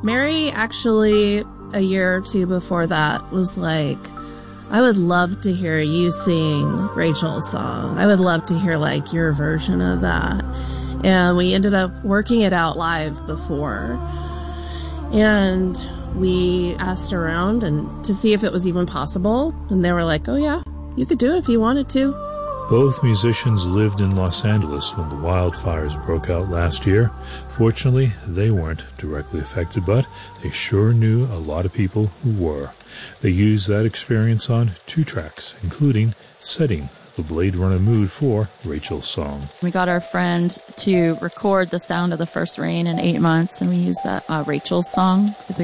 Mary actually, a year or two before that, was like, I would love to hear you sing Rachel's song. I would love to hear, like, your version of that. And we ended up working it out live before. And we asked around and to see if it was even possible. And they were like, oh, yeah, you could do it if you wanted to. Both musicians lived in Los Angeles when the wildfires broke out last year. Fortunately, they weren't directly affected, but they sure knew a lot of people who were. They used that experience on 2 tracks, including setting the Blade Runner mood for Rachel's song. We got our friend to record the sound of the first rain in 8 months, and we used that Rachel's song, the